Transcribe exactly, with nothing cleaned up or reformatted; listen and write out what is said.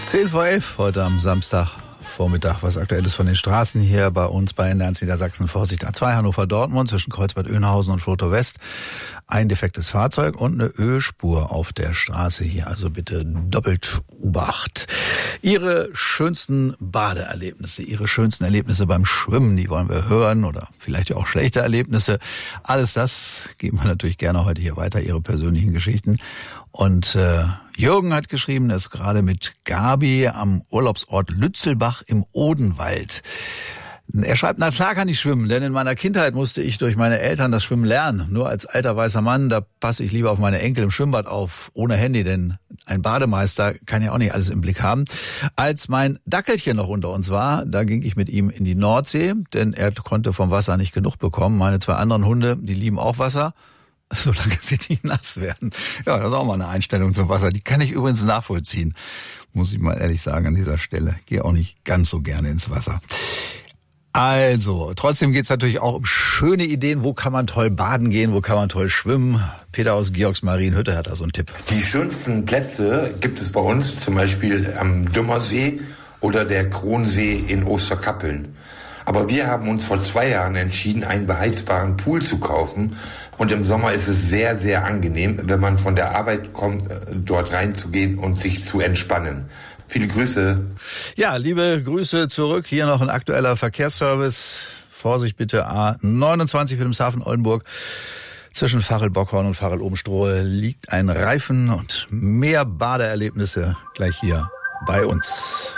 Zehn vor elf heute am Samstagvormittag. Was Aktuelles von den Straßen hier bei uns bei N eins Niedersachsen. Vorsicht, A zwei Hannover-Dortmund zwischen Kreuzbad-Oeynhausen und Floto West. Ein defektes Fahrzeug und eine Ölspur auf der Straße hier. Also bitte doppelt Obacht. Ihre schönsten Badeerlebnisse, Ihre schönsten Erlebnisse beim Schwimmen, die wollen wir hören. Oder vielleicht auch schlechte Erlebnisse. Alles das geben wir natürlich gerne heute hier weiter, Ihre persönlichen Geschichten. Und äh, Jürgen hat geschrieben, er ist gerade mit Gabi am Urlaubsort Lützelbach im Odenwald. Er schreibt, na klar kann ich schwimmen, denn in meiner Kindheit musste ich durch meine Eltern das Schwimmen lernen. Nur als alter weißer Mann, da passe ich lieber auf meine Enkel im Schwimmbad auf, ohne Handy, denn ein Bademeister kann ja auch nicht alles im Blick haben. Als mein Dackelchen noch unter uns war, da ging ich mit ihm in die Nordsee, denn er konnte vom Wasser nicht genug bekommen. Meine zwei anderen Hunde, die lieben auch Wasser, solange sie nicht nass werden. Ja, das ist auch mal eine Einstellung zum Wasser. Die kann ich übrigens nachvollziehen, muss ich mal ehrlich sagen an dieser Stelle. Gehe auch nicht ganz so gerne ins Wasser. Also, trotzdem geht's natürlich auch um schöne Ideen. Wo kann man toll baden gehen? Wo kann man toll schwimmen? Peter aus Georgsmarienhütte hat da so einen Tipp. Die schönsten Plätze gibt es bei uns zum Beispiel am Dümmersee oder der Kronsee in Osterkappeln. Aber wir haben uns vor zwei Jahren entschieden, einen beheizbaren Pool zu kaufen. Und im Sommer ist es sehr, sehr angenehm, wenn man von der Arbeit kommt, dort reinzugehen und sich zu entspannen. Viele Grüße. Ja, liebe Grüße zurück. Hier noch ein aktueller Verkehrsservice. Vorsicht bitte, A neunundzwanzig Wilhelmshaven Oldenburg. Zwischen Varel-Bockhorn und Varel-Obenstrohe liegt ein Reifen und mehr Badeerlebnisse gleich hier bei uns.